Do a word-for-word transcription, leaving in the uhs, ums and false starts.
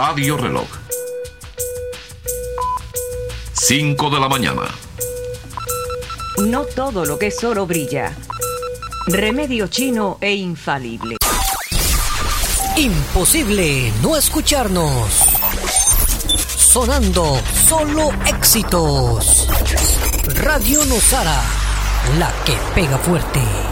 Radio Reloj. cinco de la mañana. No todo lo que es oro brilla. Remedio chino e infalible. Imposible no escucharnos. Sonando solo éxitos. Radio Nosara, la que pega fuerte.